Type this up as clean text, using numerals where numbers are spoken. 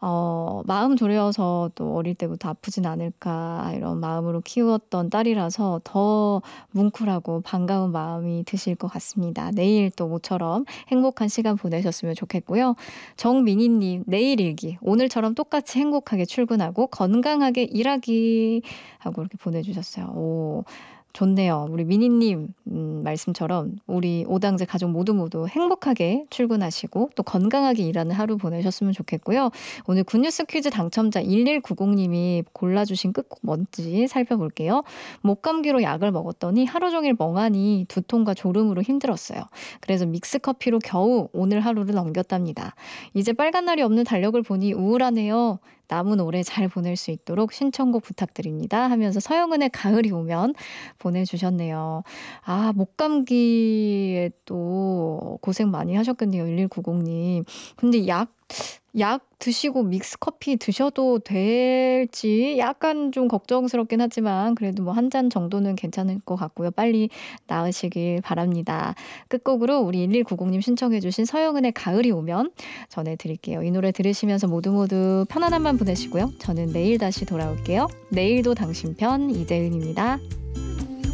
마음 졸여서 또 어릴 때부터 아프진 않을까 이런 마음으로 키웠던 딸이라서 더 뭉클하고 반가운 마음이 드실 것 같습니다. 내일 또 모처럼 행복한 시간 보내셨으면 좋겠고요. 정민희님, 내일 일기. 오늘처럼 똑같이 행복하게 출근하고 건강하게 일하기 하고 이렇게 보내주셨어요. 오, 좋네요. 우리 미니님 말씀처럼 우리 오당제 가족 모두 행복하게 출근하시고 또 건강하게 일하는 하루 보내셨으면 좋겠고요. 오늘 굿뉴스 퀴즈 당첨자 1190님이 골라주신 끝곡 뭔지 살펴볼게요. 목감기로 약을 먹었더니 하루 종일 멍하니 두통과 졸음으로 힘들었어요. 그래서 믹스커피로 겨우 오늘 하루를 넘겼답니다. 이제 빨간 날이 없는 달력을 보니 우울하네요. 남은 올해 잘 보낼 수 있도록 신청곡 부탁드립니다 하면서 서영은의 가을이 오면 보내주셨네요. 아, 목감기에 또 고생 많이 하셨겠네요. 1190님. 근데 약 드시고 믹스커피 드셔도 될지 약간 좀 걱정스럽긴 하지만 그래도 뭐 한 잔 정도는 괜찮을 것 같고요. 빨리 나으시길 바랍니다. 끝곡으로 우리 1190님 신청해 주신 서영은의 가을이 오면 전해드릴게요. 이 노래 들으시면서 모두 편안한 밤 보내시고요. 저는 내일 다시 돌아올게요. 내일도 당신 편 이재은입니다.